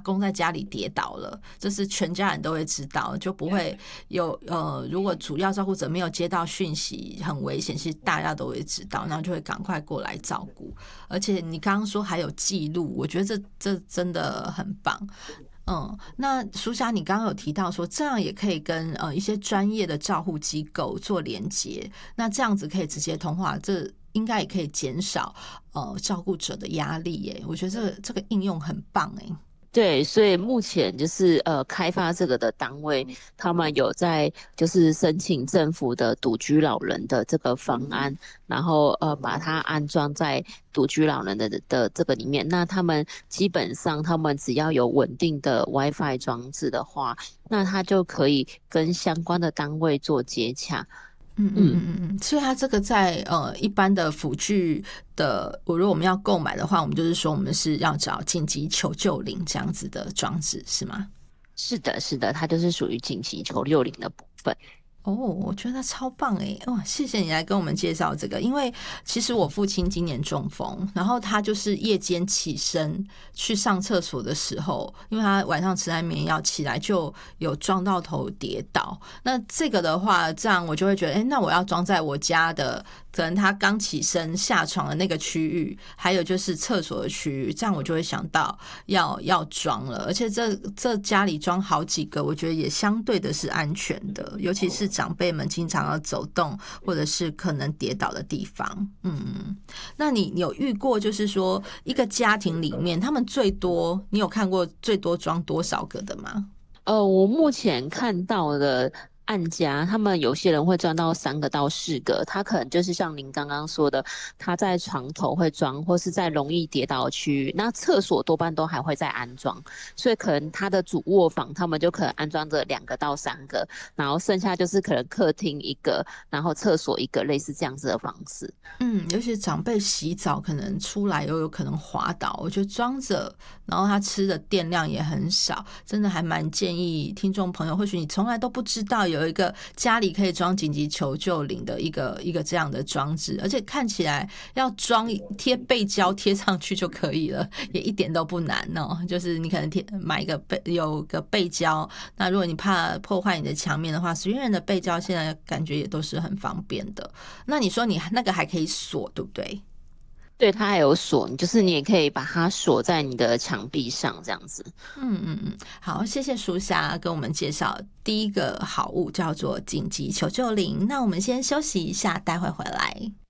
公在家里跌倒了，这是全家人都会知道，就不会有如果主要照顾者没有接到讯息很危险，其实大家都会知道，然后就会赶快过来照顾。而且你刚刚说还有记录，我觉得这真的很棒。那淑霞，你刚刚有提到说，这样也可以跟一些专业的照护机构做连接，那这样子可以直接通话，这应该也可以减少照顾者的压力耶。我觉得这个应用很棒耶。 对，所以目前就是开发这个的单位，他们有在就是申请政府的独居老人的这个方案，然后把它安装在独居老人的这个里面。那他们基本上他们只要有稳定的 WiFi 装置的话，那他就可以跟相关的单位做接洽。 所以它这个在一般的辅具的，如果我们要购买的话，我们就是说我们是要找紧急求救铃这样子的装置，是吗？ 是的，是的，它就是属于紧急求救铃的部分。 我觉得超棒诶！哇，谢谢你来跟我们介绍这个。因为其实我父亲今年中风，然后他就是夜间起身去上厕所的时候，因为他晚上吃安眠药起来就有撞到头跌倒。那这个的话，这样我就会觉得，那我要装在我家的，可能他刚起身下床的那个区域，还有就是厕所的区域，这样我就会想到要装了。而且这家里装好几个，我觉得也相对的是安全的，尤其是长辈们经常要走动或者是可能跌倒的地方。那你有遇过就是说一个家庭里面他们最多，你有看过最多装多少个的吗？ 我目前看到的案家，他们有些人会装到3个到4个，他可能就是像您刚刚说的，他在床头会装，或是在容易跌倒的区域。那厕所多半都还会再安装，所以可能他的主卧房他们就可能安装着2个到3个，然后剩下就是可能客厅一个，然后厕所一个，类似这样子的方式。 尤其长辈洗澡可能出来又有可能滑倒，我觉得装着，然后他吃的电量也很少，真的还蛮建议听众朋友，或许你从来都不知道有一个家里可以装紧急求救铃的一个这样的装置，而且看起来要装贴背胶贴上去就可以了，也一点都不难哦。就是你可能买有个背胶，那如果你怕破坏你的墙面的话，随缘的背胶现在感觉也都是很方便的。那你说你那个还可以锁，对不对？ 对，它还有锁，就是你也可以把它锁在你的墙壁上，这样子。 好，谢谢淑霞跟我们介绍第一个好物叫做紧急求救铃。那我们先休息一下，待会回来。